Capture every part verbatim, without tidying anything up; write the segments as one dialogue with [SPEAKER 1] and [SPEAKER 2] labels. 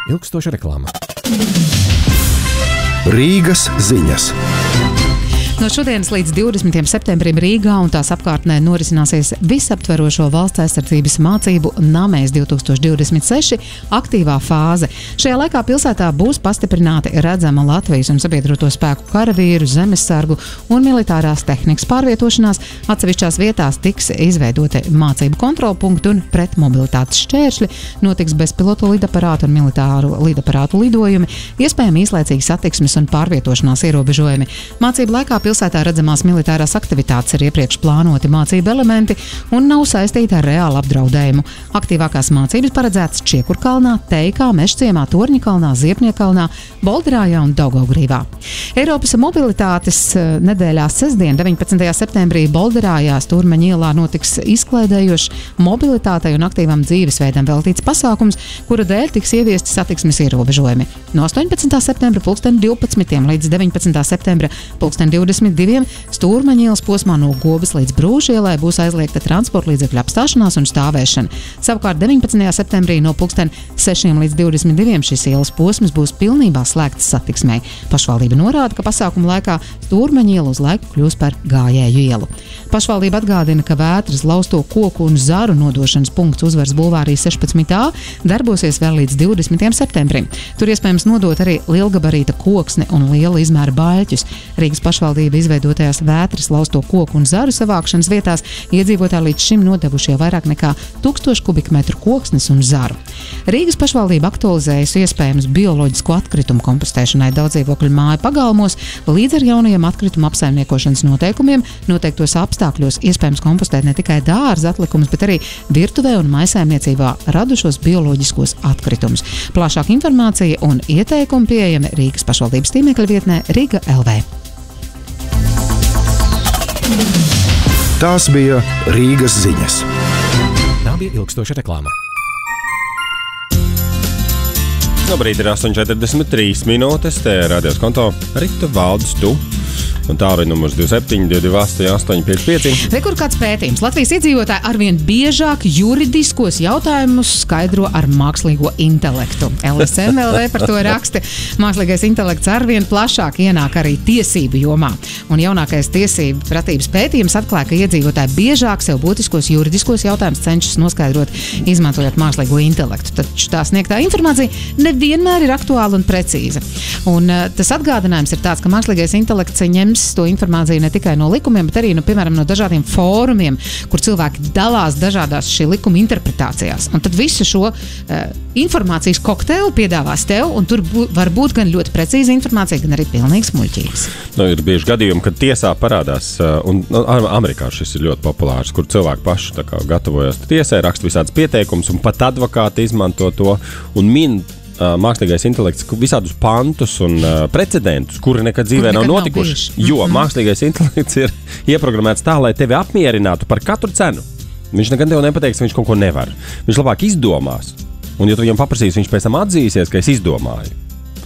[SPEAKER 1] ilgstoša reklāma.
[SPEAKER 2] Rīgas ziņas.
[SPEAKER 3] No šodienas līdz divdesmitajam septembrim Rīgā un tās apkārtnē norisināsies visaptverošo valsts aizsardzības mācību Namēs divtūkstoš divdesmit seši aktīvā fāze. Šajā laikā pilsētā būs pastiprināti redzama Latvijas un sabiedroto spēku karavīru, zemesargu un militārās tehnikas pārvietošanās. Atsevišķās vietās tiks izveidoti mācību kontrolpunkti un pretmobilitātes šķēršļi, notiks bezpilotu lidaparātu un militāru lidaparātu lidojumi, iespējami īslaicīgi satiksmes un pārvietošanās ierobežojumi. Mācību laikā pilsētā redzamās militārās aktivitātes ir iepriekš plānoti mācību elementi un nav saistīti ar reālu apdraudējumu. Aktīvākās mācības paredzētas Čiekurkalnā, Teikā, Mežciemā, Torņakalnā, Ziepniekalnā, Bolderājā un Daugavgrīvā. Eiropas mobilitātes nedēļā sestdien, deviņpadsmitajā septembrī, Bolderājā Stūrmeņa ielā notiks izklaidējošs mobilitātei un aktīvam dzīvesveidam veltīts pasākums, kura dēļ tiks ieviesti satiksmes ierobežojumi. No astoņpadsmitā septembra pulksten divpadsmitiem līdz deviņpadsmitā septembra pulksten divdesmit diviem Stūrmeņa ielas posmā no Gobas līdz Brūžu ielai būs aizliegta transporta līdzekļu apstāšanās un stāvēšana. Savukārt deviņpadsmitajā septembrī no pulksten sešiem līdz divdesmit diviem šis ielas posms būs pilnībā slēgts satiksmei. Pašvaldība norāda, ka pasākuma laikā Stūrmeņa iela uz laiku kļūs par gājēju ielu. Pašvaldība atgādina, ka Vētras, Lausto koku un zaru nodošanas punkts Uzvaras bulvārī sešpadsmit A darbosies vēl līdz divdesmitajam septembrim. Tur iespējams nodot arī lielgabarīta koksni un liela izmēra baļķus. Rīgas pašvaldība izveidotajās Vētras, Lausto koku un zaru savākšanas vietās iedzīvotāji līdz šim nodevušie vairāk nekā tūkstošu kubikmetru koksnes un zaru. Rīgas pašvaldība aktualizējusi iespējamus bioloģisko atkritumu kompostēšanai daudzdzīvokļu māju pagalmos, līdz ar jaunajiem atkritumu apsaimniekošanas noteikumiem noteiktos apstākļos iespējams kompostēt ne tikai dārza atlikumus, bet arī virtuvē un maisaimniecībā radušos bioloģiskos atkritumus. Plašāka informācija un ieteikumi pieejami Rīgas pašvaldības tīmekļa vietnē Riga L V.
[SPEAKER 2] Tās bija Rīgas ziņas.
[SPEAKER 1] Tā bija ilgstoša reklāma.
[SPEAKER 4] Labrīt, ir astoņi četrdesmit trīs minūtes, te radios konto Rita Valdis, tu. Un tālruņa numurs divi septiņi divi astoņi astoņi pieci pieci.
[SPEAKER 3] Re, kur kāds pētījums. Latvijas iedzīvotāji arvien biežāk juridiskos jautājumus skaidro ar mākslīgo intelektu. L S M L V par to raksta. Mākslīgais intelekts arvien plašāk ienāk arī tiesību jomā. Un jaunākais tiesību pratības pētījums atklāja, ka iedzīvotāji biežāk sev būtiskos juridiskos jautājumus cenšas noskaidrot, izmantojot mākslīgo intelektu. Taču tā sniegtā informācija nevienmēr ir aktuāla un precīza. Un uh, tas atgādinājums ir tāds, ka mākslīgais intelekts ņem to informāciju ne tikai no likumiem, bet arī, nu, piemēram, no dažādiem fórumiem, kur cilvēki dalās dažādās šī likuma interpretācijās. Un tad visu šo uh, informācijas kokteili piedāvās tev, un tur bū, var būt gan ļoti precīza informācija, gan arī pilnīgs muļķīgs.
[SPEAKER 4] Nu, ir bieži gadījumi, kad tiesā parādās, uh, un nu, Amerikā šis ir ļoti populārs, kur cilvēki paši tā kā gatavojas tiesai, raksta visādas pieteikumus, un pat advokāti izmanto to un min Uh, mākslīgais intelekts visādus pantus un uh, precedentus, kuri nekad dzīvē
[SPEAKER 3] Kur
[SPEAKER 4] nav
[SPEAKER 3] nekad
[SPEAKER 4] notikuši.
[SPEAKER 3] Nav
[SPEAKER 4] jo
[SPEAKER 3] mm-hmm.
[SPEAKER 4] mākslīgais intelekts ir ieprogrammēts tā, lai tevi apmierinātu par katru cenu. Viņš nekad tev nepateiks, ka viņš kaut ko nevar. Viņš labāk izdomās. Un, ja tu viņam paprasīs, viņš pēc tam atzīsies, ka es izdomāju.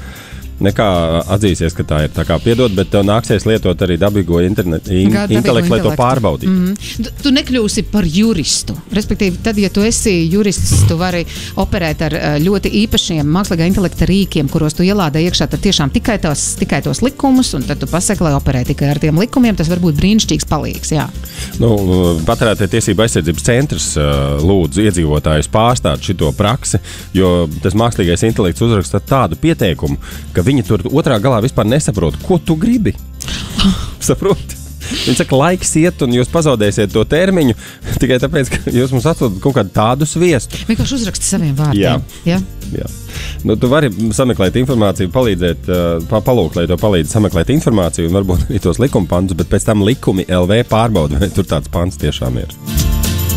[SPEAKER 4] Nekā atzīsies, ka tā ir tā kā piedod, bet tev nāksies lietot arī dabīgo internet, in,
[SPEAKER 3] dabīgo
[SPEAKER 4] intelektu, lai to pārbaudītu.
[SPEAKER 3] Mm-hmm. Tu, tu nekļūsi par juristu. Respektīvi, tad, ja tu esi jurists, tu vari operēt ar ļoti īpašiem mākslīgā intelekta rīkiem, kuros tu ielādē iekšā tad tiešām tikai tos, tikai tos likumus, un tad tu pasaki, lai operē tikai ar tiem likumiem. Tas var būt brīnišķīgs palīgs, jā.
[SPEAKER 4] Nu, Patērētāju tiesību aizsardzības centrs uh, lūdzu iedzīvotājus pārstāt šito praksi, jo tas mākslīgais intelekts uzraksta tādu pieteikumu, ka viņi tur otrā galā vispār nesaprot, ko tu gribi. Saproti? Viņi saka, laiks iet, un jūs pazaudēsiet to termiņu tikai tāpēc, ka jūs mums atdodat kaut kādu tādu sviestu.
[SPEAKER 3] Vienkārši uzraksti saviem vārdiem.
[SPEAKER 4] Jā.
[SPEAKER 3] Ja?
[SPEAKER 4] Jā. Nu, tu vari sameklēt informāciju, palīdzēt, uh, palūkt, lai to palīdz sameklēt informāciju un varbūt arī tos likuma pantus, bet pēc tam likumi L V pārbauda, vai tur tāds pants tiešām ir.